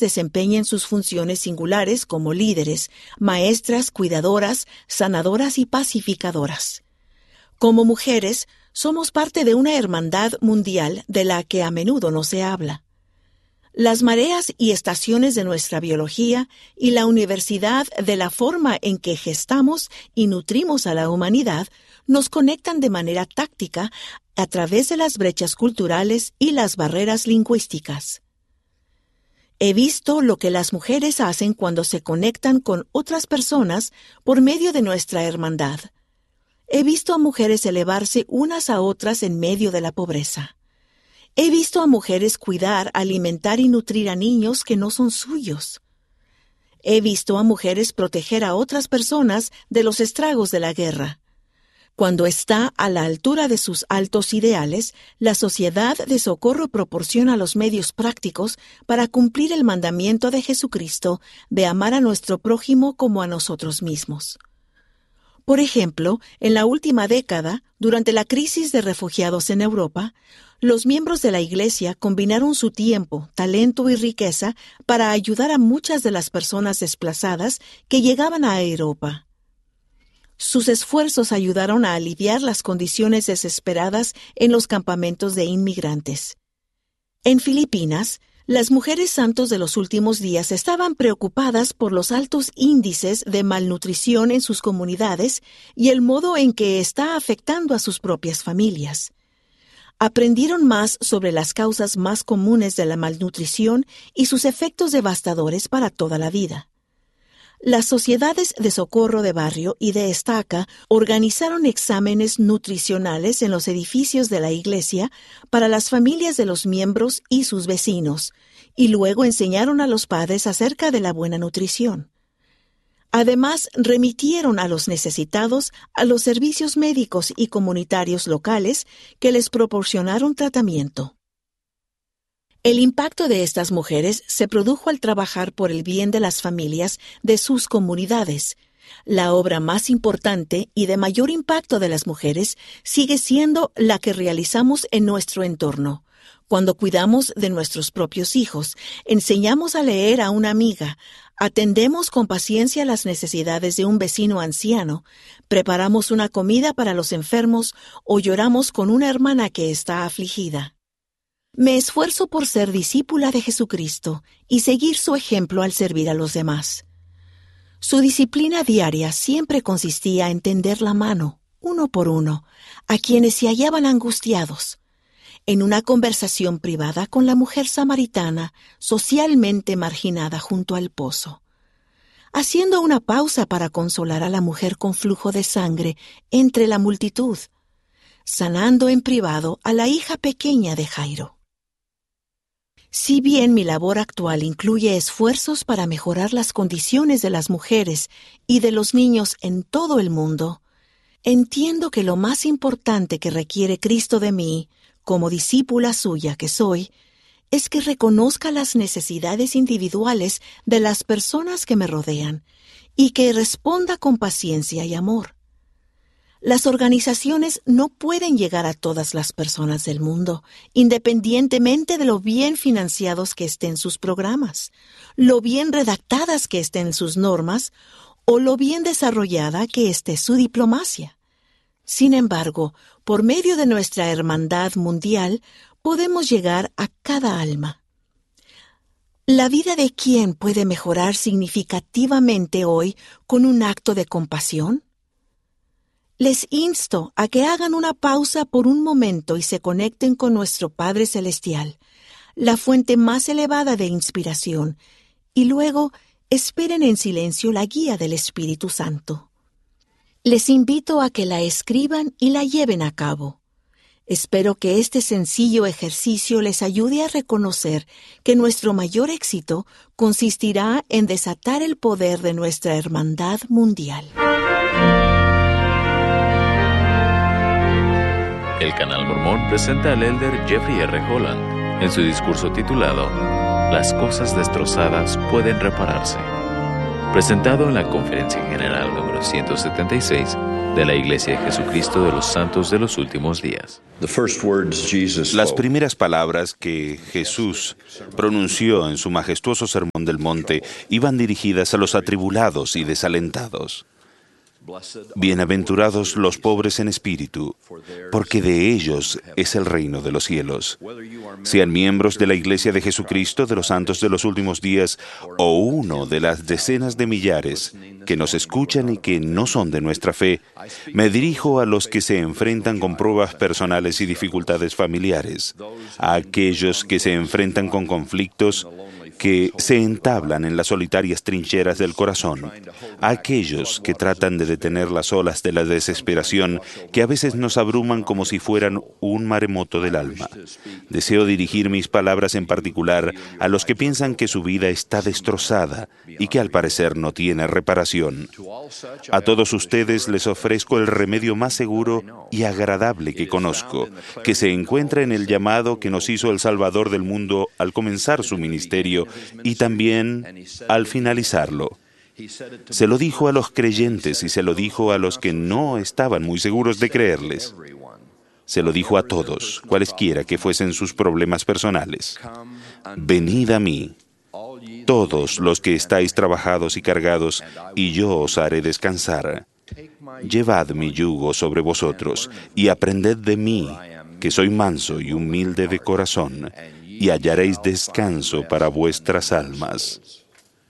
desempeñen sus funciones singulares como líderes, maestras, cuidadoras, sanadoras y pacificadoras. Como mujeres, somos parte de una hermandad mundial de la que a menudo no se habla. Las mareas y estaciones de nuestra biología y la universidad de la forma en que gestamos y nutrimos a la humanidad nos conectan de manera táctica a través de las brechas culturales y las barreras lingüísticas. He visto lo que las mujeres hacen cuando se conectan con otras personas por medio de nuestra hermandad. He visto a mujeres elevarse unas a otras en medio de la pobreza. He visto a mujeres cuidar, alimentar y nutrir a niños que no son suyos. He visto a mujeres proteger a otras personas de los estragos de la guerra. Cuando está a la altura de sus altos ideales, la Sociedad de Socorro proporciona los medios prácticos para cumplir el mandamiento de Jesucristo de amar a nuestro prójimo como a nosotros mismos. Por ejemplo, en la última década, durante la crisis de refugiados en Europa, los miembros de la Iglesia combinaron su tiempo, talento y riqueza para ayudar a muchas de las personas desplazadas que llegaban a Europa. Sus esfuerzos ayudaron a aliviar las condiciones desesperadas en los campamentos de inmigrantes. En Filipinas, las mujeres santos de los últimos días estaban preocupadas por los altos índices de malnutrición en sus comunidades y el modo en que está afectando a sus propias familias. Aprendieron más sobre las causas más comunes de la malnutrición y sus efectos devastadores para toda la vida. Las sociedades de socorro de barrio y de estaca organizaron exámenes nutricionales en los edificios de la iglesia para las familias de los miembros y sus vecinos, y luego enseñaron a los padres acerca de la buena nutrición. Además, remitieron a los necesitados a los servicios médicos y comunitarios locales que les proporcionaron tratamiento. El impacto de estas mujeres se produjo al trabajar por el bien de las familias de sus comunidades. La obra más importante y de mayor impacto de las mujeres sigue siendo la que realizamos en nuestro entorno. Cuando cuidamos de nuestros propios hijos, enseñamos a leer a una amiga, atendemos con paciencia las necesidades de un vecino anciano, preparamos una comida para los enfermos o lloramos con una hermana que está afligida. Me esfuerzo por ser discípula de Jesucristo y seguir su ejemplo al servir a los demás. Su disciplina diaria siempre consistía en tender la mano, uno por uno, a quienes se hallaban angustiados. En una conversación privada con la mujer samaritana, socialmente marginada junto al pozo. Haciendo una pausa para consolar a la mujer con flujo de sangre entre la multitud. Sanando en privado a la hija pequeña de Jairo. Si bien mi labor actual incluye esfuerzos para mejorar las condiciones de las mujeres y de los niños en todo el mundo, entiendo que lo más importante que requiere Cristo de mí, como discípula suya que soy, es que reconozca las necesidades individuales de las personas que me rodean y que responda con paciencia y amor. Las organizaciones no pueden llegar a todas las personas del mundo, independientemente de lo bien financiados que estén sus programas, lo bien redactadas que estén sus normas o lo bien desarrollada que esté su diplomacia. Sin embargo, por medio de nuestra hermandad mundial, podemos llegar a cada alma. ¿La vida de quién puede mejorar significativamente hoy con un acto de compasión? Les insto a que hagan una pausa por un momento y se conecten con nuestro Padre Celestial, la fuente más elevada de inspiración, y luego esperen en silencio la guía del Espíritu Santo. Les invito a que la escriban y la lleven a cabo. Espero que este sencillo ejercicio les ayude a reconocer que nuestro mayor éxito consistirá en desatar el poder de nuestra hermandad mundial. El Canal Mormón presenta al elder Jeffrey R. Holland en su discurso titulado Las cosas destrozadas pueden repararse, presentado en la Conferencia General número 176 de la Iglesia de Jesucristo de los Santos de los Últimos Días. Las primeras palabras que Jesús pronunció en su majestuoso Sermón del Monte iban dirigidas a los atribulados y desalentados. Bienaventurados los pobres en espíritu, porque de ellos es el reino de los cielos. Sean miembros de la Iglesia de Jesucristo de los Santos de los Últimos Días o uno de las decenas de millares que nos escuchan y que no son de nuestra fe, me dirijo a los que se enfrentan con pruebas personales y dificultades familiares, a aquellos que se enfrentan con conflictos que se entablan en las solitarias trincheras del corazón, a aquellos que tratan de detener las olas de la desesperación que a veces nos abruman como si fueran un maremoto del alma. Deseo dirigir mis palabras en particular a los que piensan que su vida está destrozada y que al parecer no tiene reparación. A todos ustedes les ofrezco el remedio más seguro y agradable que conozco, que se encuentra en el llamado que nos hizo el Salvador del mundo al comenzar su ministerio y también al finalizarlo. Se lo dijo a los creyentes y se lo dijo a los que no estaban muy seguros de creerles. Se lo dijo a todos, cualesquiera que fuesen sus problemas personales. Venid a mí, todos los que estáis trabajados y cargados, y yo os haré descansar. Llevad mi yugo sobre vosotros y aprended de mí, que soy manso y humilde de corazón, y hallaréis descanso para vuestras almas.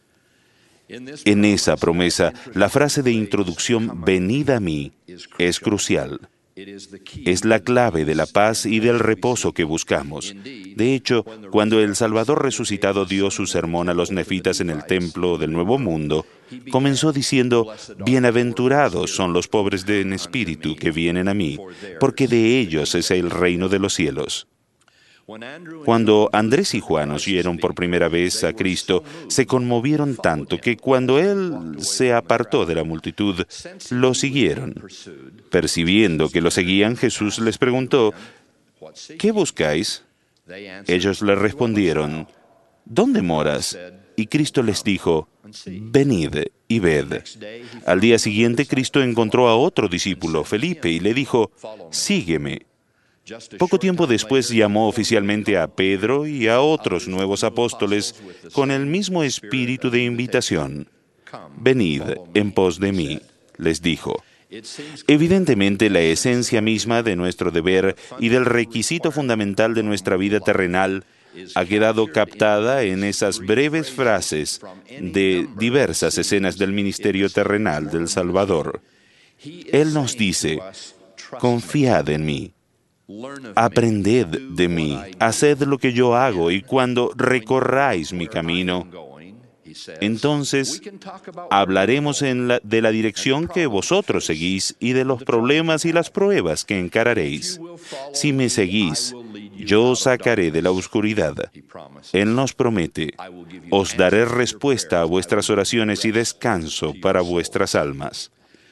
En esa promesa, la frase de introducción, venid a mí, es crucial. Es la clave de la paz y del reposo que buscamos. De hecho, cuando el Salvador resucitado dio su sermón a los nefitas en el templo del Nuevo Mundo, comenzó diciendo, bienaventurados son los pobres en espíritu que vienen a mí, porque de ellos es el reino de los cielos. Cuando Andrés y Juan oyeron por primera vez a Cristo, se conmovieron tanto que cuando Él se apartó de la multitud, lo siguieron. Percibiendo que lo seguían, Jesús les preguntó, ¿qué buscáis? Ellos le respondieron, ¿dónde moras? Y Cristo les dijo, venid y ved. Al día siguiente, Cristo encontró a otro discípulo, Felipe, y le dijo, sígueme. Poco tiempo después llamó oficialmente a Pedro y a otros nuevos apóstoles con el mismo espíritu de invitación. Venid en pos de mí, les dijo. Evidentemente, la esencia misma de nuestro deber y del requisito fundamental de nuestra vida terrenal ha quedado captada en esas breves frases de diversas escenas del ministerio terrenal del Salvador. Él nos dice, confiad en mí. Aprended de mí, haced lo que yo hago, y cuando recorráis mi camino, entonces hablaremos de la dirección que vosotros seguís y de los problemas y las pruebas que encararéis. Si me seguís, yo os sacaré de la oscuridad. Él nos promete, os daré respuesta a vuestras oraciones y descanso para vuestras almas.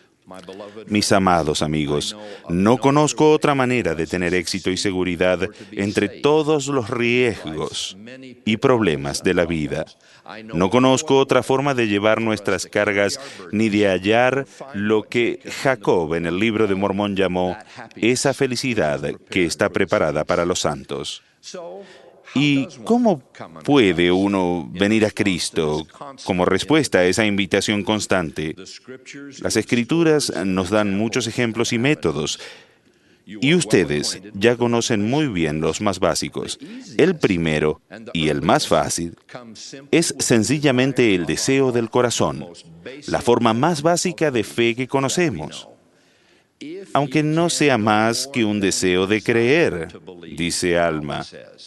Mis amados amigos, no conozco otra manera de tener éxito y seguridad entre todos los riesgos y problemas de la vida. No conozco otra forma de llevar nuestras cargas ni de hallar lo que Jacob en el libro de Mormón llamó esa felicidad que está preparada para los santos. ¿Y cómo puede uno venir a Cristo como respuesta a esa invitación constante? Las Escrituras nos dan muchos ejemplos y métodos, y ustedes ya conocen muy bien los más básicos. El primero, y el más fácil, es sencillamente el deseo del corazón, la forma más básica de fe que conocemos. Aunque no sea más que un deseo de creer, dice Alma,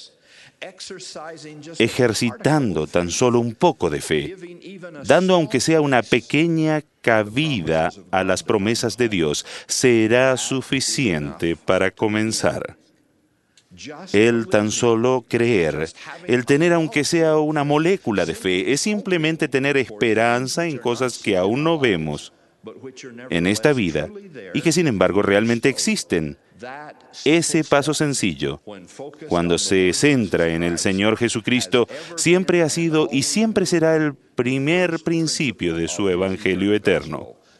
ejercitando tan solo un poco de fe, dando aunque sea una pequeña cabida a las promesas de Dios, será suficiente para comenzar. El tan solo creer, el tener aunque sea una molécula de fe, es simplemente tener esperanza en cosas que aún no vemos en esta vida y que sin embargo realmente existen. Ese paso sencillo, cuando se centra en el Señor Jesucristo, siempre ha sido y siempre será el primer principio de su Evangelio eterno.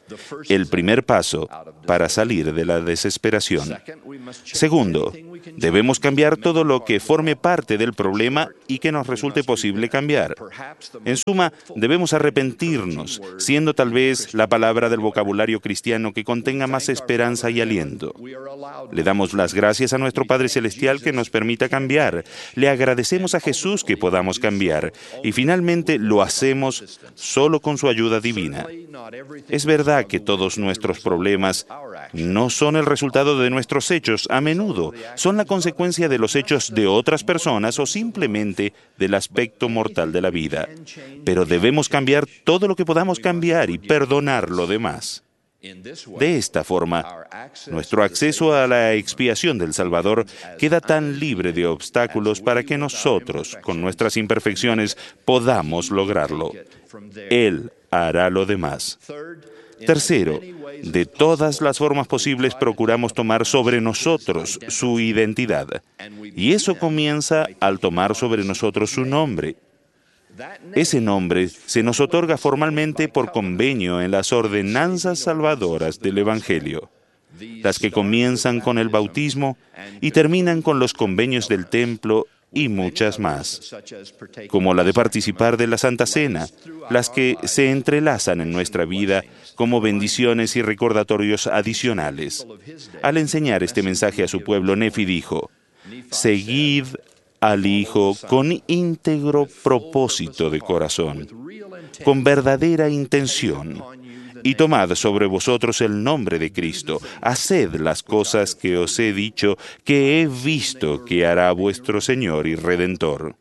el primer paso para salir de la desesperación. Segundo, debemos cambiar todo lo que forme parte del problema y que nos resulte posible cambiar. En suma, debemos arrepentirnos, siendo tal vez la palabra del vocabulario cristiano que contenga más esperanza y aliento. Le damos las gracias a nuestro Padre Celestial que nos permita cambiar. Le agradecemos a Jesús que podamos cambiar. Y finalmente lo hacemos solo con su ayuda divina. Es verdad que todos nuestros problemas no son el resultado de nuestros hechos. A menudo son la consecuencia de los hechos de otras personas o simplemente del aspecto mortal de la vida. Pero debemos cambiar todo lo que podamos cambiar y perdonar lo demás. De esta forma, nuestro acceso a la expiación del Salvador queda tan libre de obstáculos para que nosotros, con nuestras imperfecciones, podamos lograrlo. Él hará lo demás. Tercero, de todas las formas posibles procuramos tomar sobre nosotros su identidad. Y eso comienza al tomar sobre nosotros su nombre. Ese nombre se nos otorga formalmente por convenio en las ordenanzas salvadoras del Evangelio, las que comienzan con el bautismo y terminan con los convenios del templo y muchas más, como la de participar de la Santa Cena, las que se entrelazan en nuestra vida como bendiciones y recordatorios adicionales. Al enseñar este mensaje a su pueblo, Nefi dijo: «Seguid al Hijo con íntegro propósito de corazón, con verdadera intención, y tomad sobre vosotros el nombre de Cristo. Haced las cosas que os he dicho, que he visto que hará vuestro Señor y Redentor».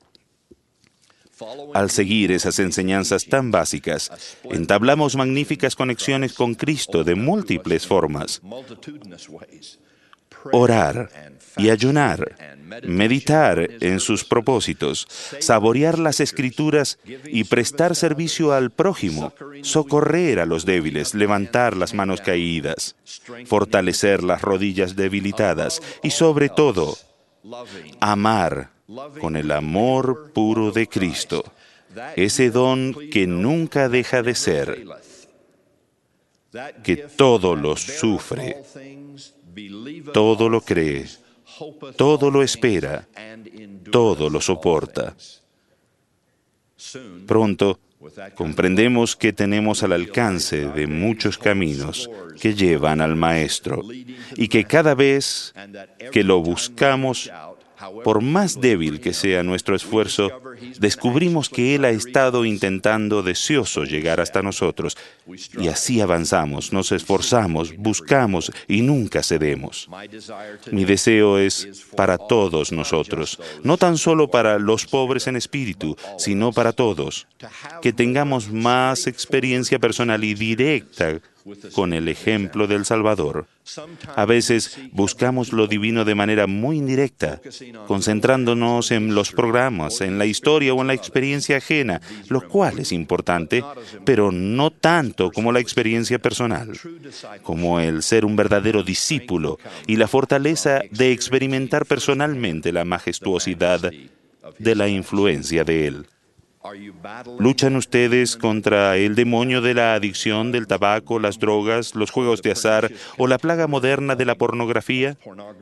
Al seguir esas enseñanzas tan básicas, entablamos magníficas conexiones con Cristo de múltiples formas. Orar y ayunar, meditar en sus propósitos, saborear las Escrituras y prestar servicio al prójimo, socorrer a los débiles, levantar las manos caídas, fortalecer las rodillas debilitadas y, sobre todo, amar con el amor puro de Cristo, ese don que nunca deja de ser, que todo lo sufre, todo lo cree, todo lo espera, todo lo soporta. Pronto comprendemos que tenemos al alcance de muchos caminos que llevan al Maestro y que cada vez que lo buscamos, por más débil que sea nuestro esfuerzo, descubrimos que Él ha estado intentando deseoso llegar hasta nosotros. Y así avanzamos, nos esforzamos, buscamos y nunca cedemos. Mi deseo es para todos nosotros, no tan solo para los pobres en espíritu, sino para todos, que tengamos más experiencia personal y directa con el ejemplo del Salvador. A veces buscamos lo divino de manera muy indirecta, concentrándonos en los programas, en la historia o en la experiencia ajena, lo cual es importante, pero no tanto como la experiencia personal, como el ser un verdadero discípulo y la fortaleza de experimentar personalmente la majestuosidad de la influencia de Él. ¿Luchan ustedes contra el demonio de la adicción, del tabaco, las drogas, los juegos de azar o la plaga moderna de la pornografía?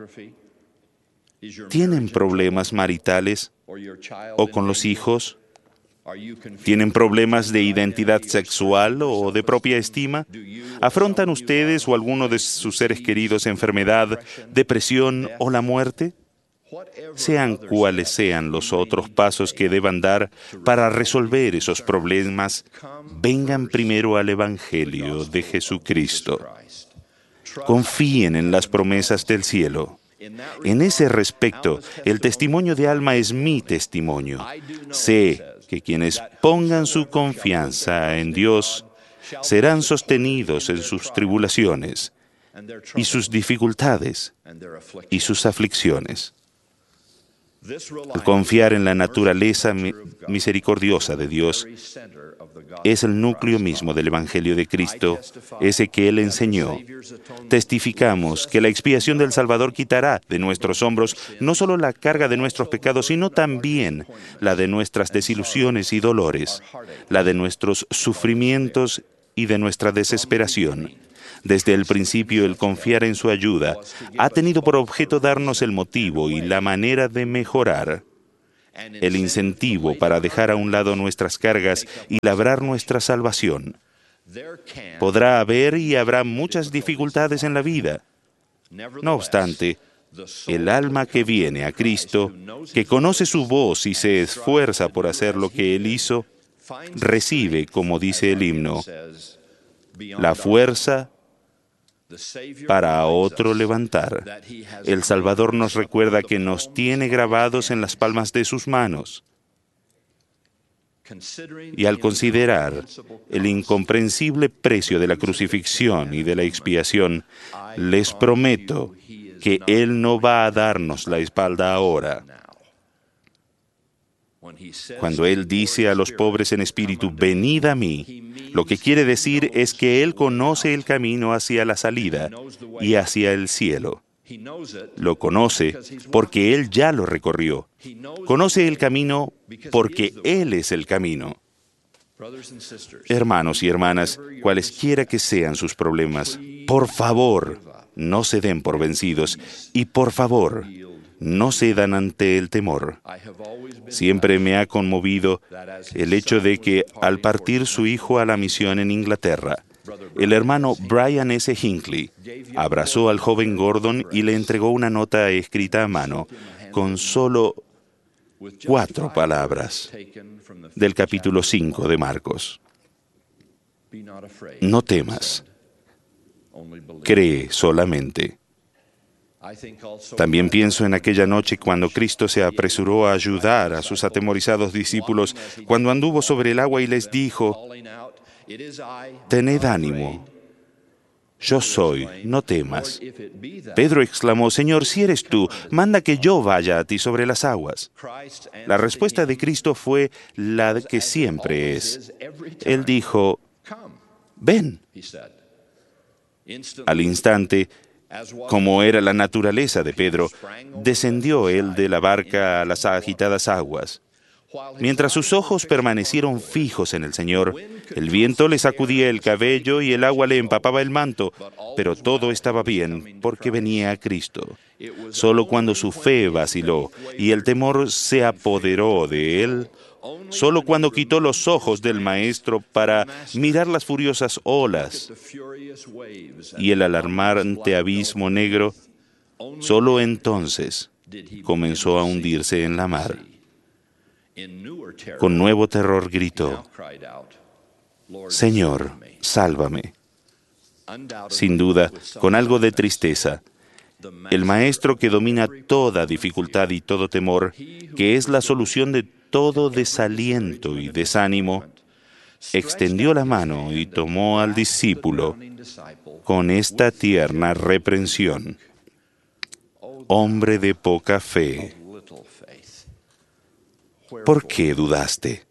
¿Tienen problemas maritales o con los hijos? ¿Tienen problemas de identidad sexual o de propia estima? ¿Afrontan ustedes o alguno de sus seres queridos enfermedad, depresión o la muerte? Sean cuales sean los otros pasos que deban dar para resolver esos problemas, vengan primero al Evangelio de Jesucristo. Confíen en las promesas del cielo. En ese respecto, el testimonio de Alma es mi testimonio. Sé que quienes pongan su confianza en Dios serán sostenidos en sus tribulaciones y sus dificultades y sus aflicciones. El confiar en la naturaleza misericordiosa de Dios es el núcleo mismo del Evangelio de Cristo, ese que Él enseñó. Testificamos que la expiación del Salvador quitará de nuestros hombros no solo la carga de nuestros pecados, sino también la de nuestras desilusiones y dolores, la de nuestros sufrimientos y de nuestra desesperación. Desde el principio, el confiar en su ayuda ha tenido por objeto darnos el motivo y la manera de mejorar, el incentivo para dejar a un lado nuestras cargas y labrar nuestra salvación. Podrá haber y habrá muchas dificultades en la vida. No obstante, el alma que viene a Cristo, que conoce su voz y se esfuerza por hacer lo que Él hizo, recibe, como dice el himno, la fuerza para a otro levantar. El Salvador nos recuerda que nos tiene grabados en las palmas de sus manos. Y al considerar el incomprensible precio de la crucifixión y de la expiación, les prometo que Él no va a darnos la espalda ahora. Cuando Él dice a los pobres en espíritu, venid a mí, lo que quiere decir es que Él conoce el camino hacia la salida y hacia el cielo. Lo conoce porque Él ya lo recorrió. Conoce el camino porque Él es el camino. Hermanos y hermanas, cualesquiera que sean sus problemas, por favor, no se den por vencidos y por favor, no cedan ante el temor. Siempre me ha conmovido el hecho de que, al partir su hijo a la misión en Inglaterra, el hermano Brian S. Hinckley abrazó al joven Gordon y le entregó una nota escrita a mano con solo 4 palabras del capítulo 5 de Marcos. No temas, cree solamente. También pienso en aquella noche cuando Cristo se apresuró a ayudar a sus atemorizados discípulos cuando anduvo sobre el agua y les dijo, tened ánimo, yo soy, no temas. Pedro exclamó, Señor, si eres tú, manda que yo vaya a ti sobre las aguas. La respuesta de Cristo fue la que siempre es. Él dijo, ven. Al instante, como era la naturaleza de Pedro, descendió él de la barca a las agitadas aguas. Mientras sus ojos permanecieron fijos en el Señor, el viento le sacudía el cabello y el agua le empapaba el manto, pero todo estaba bien porque venía a Cristo. Solo cuando su fe vaciló y el temor se apoderó de él, solo cuando quitó los ojos del Maestro para mirar las furiosas olas y el alarmante abismo negro, solo entonces comenzó a hundirse en la mar. Con nuevo terror gritó, Señor, sálvame. Sin duda, con algo de tristeza, el Maestro que domina toda dificultad y todo temor, que es la solución de todo desaliento y desánimo, extendió la mano y tomó al discípulo con esta tierna reprensión. Hombre de poca fe, ¿por qué dudaste?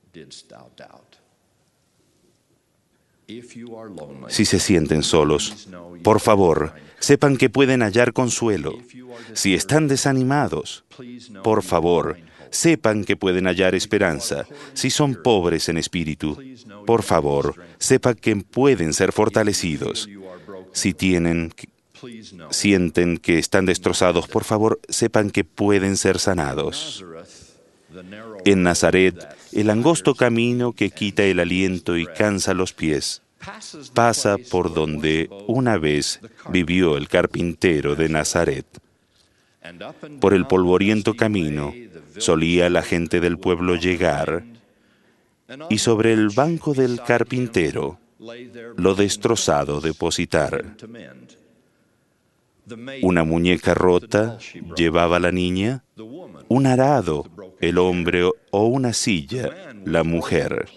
Si se sienten solos, por favor, sepan que pueden hallar consuelo. Si están desanimados, por favor, sepan que pueden hallar esperanza. Si son pobres en espíritu, por favor, sepan que pueden ser fortalecidos. Si sienten que están destrozados, por favor, sepan que pueden ser sanados. En Nazaret, el angosto camino que quita el aliento y cansa los pies, pasa por donde una vez vivió el carpintero de Nazaret. Por el polvoriento camino solía la gente del pueblo llegar, y sobre el banco del carpintero lo destrozado depositar. Una muñeca rota llevaba la niña, un arado el hombre o una silla la mujer.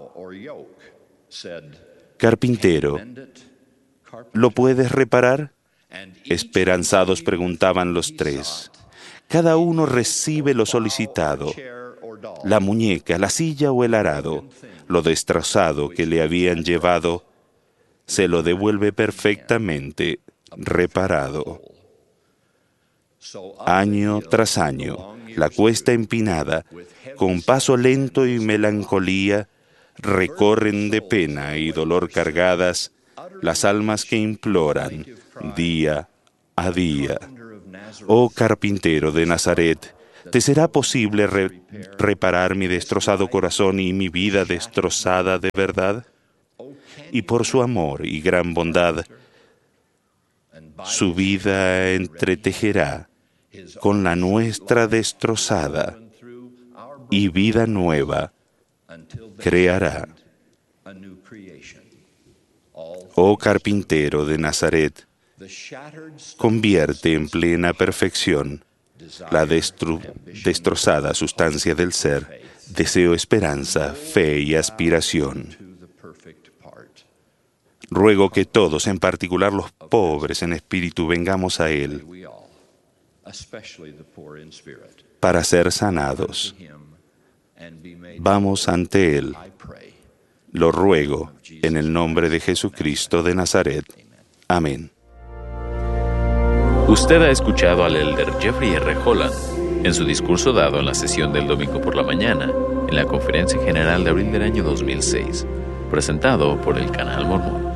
Carpintero, ¿lo puedes reparar? Esperanzados preguntaban los 3. Cada uno recibe lo solicitado, la muñeca, la silla o el arado. Lo destrozado que le habían llevado se lo devuelve perfectamente reparado. Año tras año, la cuesta empinada, con paso lento y melancolía, recorren de pena y dolor cargadas las almas que imploran día a día. Oh carpintero de Nazaret, ¿te será posible reparar mi destrozado corazón y mi vida destrozada de verdad? Y por su amor y gran bondad, su vida entretejerá con la nuestra destrozada y vida nueva creará. Oh carpintero de Nazaret, convierte en plena perfección la destrozada sustancia del ser, deseo, esperanza, fe y aspiración. Ruego que todos, en particular los pobres en espíritu, vengamos a Él para ser sanados. Vamos ante Él. Lo ruego en el nombre de Jesucristo de Nazaret. Amén. Usted ha escuchado al elder Jeffrey R. Holland en su discurso dado en la sesión del domingo por la mañana en la Conferencia General de abril del año 2006, presentado por el Canal Mormón.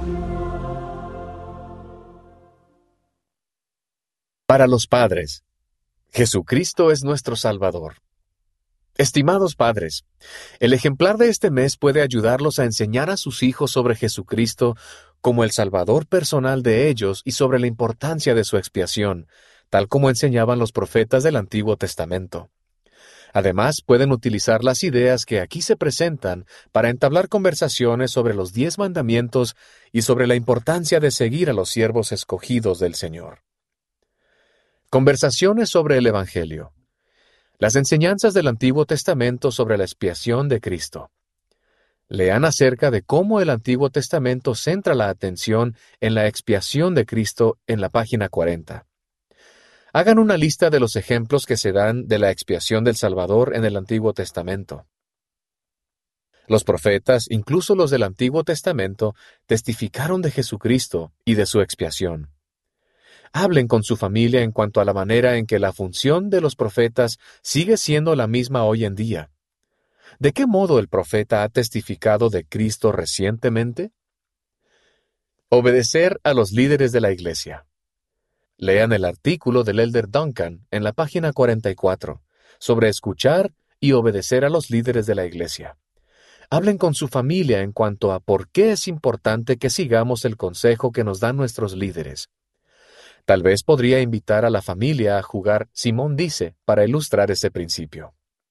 Para los padres, Jesucristo es nuestro Salvador. Estimados padres, el ejemplar de este mes puede ayudarlos a enseñar a sus hijos sobre Jesucristo como el Salvador personal de ellos y sobre la importancia de su expiación, tal como enseñaban los profetas del Antiguo Testamento. Además, pueden utilizar las ideas que aquí se presentan para entablar conversaciones sobre los 10 mandamientos y sobre la importancia de seguir a los siervos escogidos del Señor. Conversaciones sobre el Evangelio. Las enseñanzas del Antiguo Testamento sobre la expiación de Cristo. Lean acerca de cómo el Antiguo Testamento centra la atención en la expiación de Cristo en la página 40. Hagan una lista de los ejemplos que se dan de la expiación del Salvador en el Antiguo Testamento. Los profetas, incluso los del Antiguo Testamento, testificaron de Jesucristo y de su expiación. Hablen con su familia en cuanto a la manera en que la función de los profetas sigue siendo la misma hoy en día. ¿De qué modo el profeta ha testificado de Cristo recientemente? Obedecer a los líderes de la Iglesia. Lean el artículo del elder Duncan en la página 44 sobre escuchar y obedecer a los líderes de la Iglesia. Hablen con su familia en cuanto a por qué es importante que sigamos el consejo que nos dan nuestros líderes. Tal vez podría invitar a la familia a jugar Simón dice para ilustrar ese principio.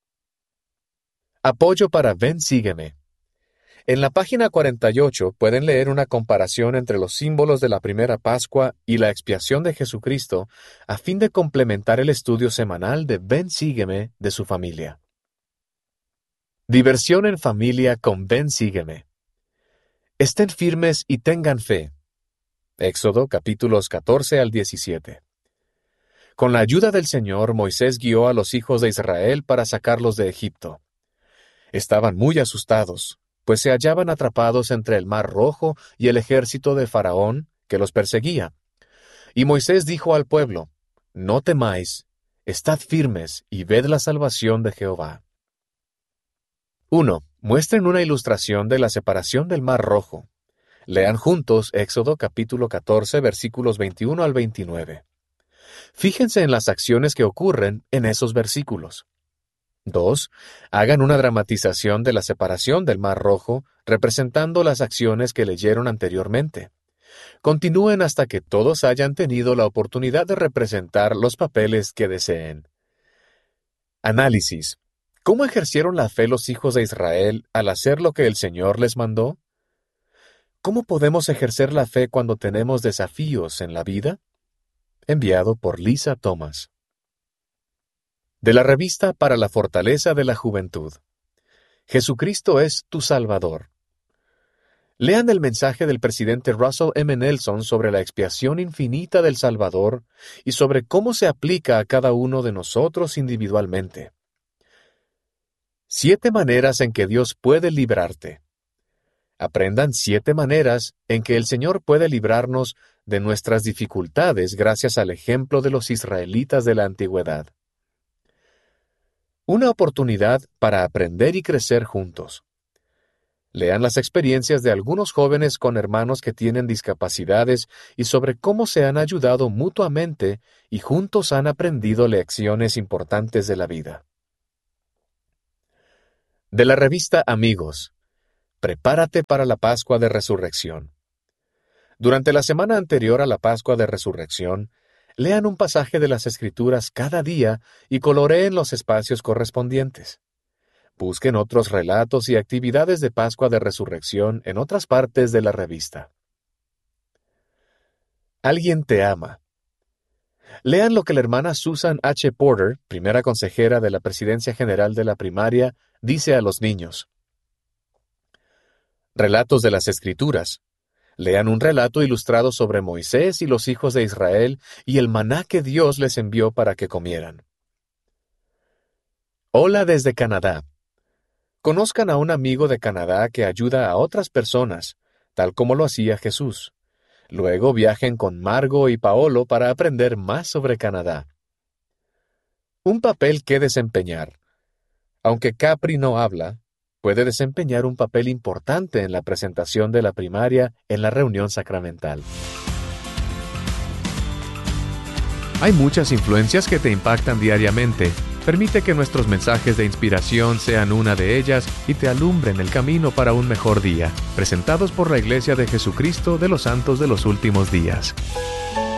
Apoyo para Ven Sígueme. En la página 48 pueden leer una comparación entre los símbolos de la primera Pascua y la expiación de Jesucristo a fin de complementar el estudio semanal de Ven Sígueme de su familia. Diversión en familia con Ven Sígueme. Estén firmes y tengan fe. Éxodo capítulos 14 al 17. Con la ayuda del Señor, Moisés guió a los hijos de Israel para sacarlos de Egipto. Estaban muy asustados, pues se hallaban atrapados entre el Mar Rojo y el ejército de Faraón que los perseguía. Y Moisés dijo al pueblo: No temáis, estad firmes y ved la salvación de Jehová. 1. Muestren una ilustración de la separación del Mar Rojo. Lean juntos Éxodo capítulo 14, versículos 21 al 29. Fíjense en las acciones que ocurren en esos versículos. 2. Hagan una dramatización de la separación del Mar Rojo, representando las acciones que leyeron anteriormente. Continúen hasta que todos hayan tenido la oportunidad de representar los papeles que deseen. Análisis. ¿Cómo ejercieron la fe los hijos de Israel al hacer lo que el Señor les mandó? ¿Cómo podemos ejercer la fe cuando tenemos desafíos en la vida? Enviado por Lisa Thomas. De la revista Para la Fortaleza de la Juventud. Jesucristo es tu Salvador. Lean el mensaje del presidente Russell M. Nelson sobre la expiación infinita del Salvador y sobre cómo se aplica a cada uno de nosotros individualmente. 7 maneras en que Dios puede librarte. Aprendan 7 maneras en que el Señor puede librarnos de nuestras dificultades gracias al ejemplo de los israelitas de la antigüedad. Una oportunidad para aprender y crecer juntos. Lean las experiencias de algunos jóvenes con hermanos que tienen discapacidades y sobre cómo se han ayudado mutuamente y juntos han aprendido lecciones importantes de la vida. De la revista Amigos, prepárate para la Pascua de Resurrección. Durante la semana anterior a la Pascua de Resurrección, lean un pasaje de las Escrituras cada día y coloreen los espacios correspondientes. Busquen otros relatos y actividades de Pascua de Resurrección en otras partes de la revista. Alguien te ama. Lean lo que la hermana Susan H. Porter, primera consejera de la Presidencia General de la Primaria, dice a los niños. Relatos de las Escrituras. Lean un relato ilustrado sobre Moisés y los hijos de Israel y el maná que Dios les envió para que comieran. Hola desde Canadá. Conozcan a un amigo de Canadá que ayuda a otras personas, tal como lo hacía Jesús. Luego viajen con Margo y Paolo para aprender más sobre Canadá. Un papel que desempeñar. Aunque Capri no habla, puede desempeñar un papel importante en la presentación de la primaria en la reunión sacramental. Hay muchas influencias que te impactan diariamente. Permite que nuestros mensajes de inspiración sean una de ellas y te alumbren el camino para un mejor día. Presentados por la Iglesia de Jesucristo de los Santos de los Últimos Días.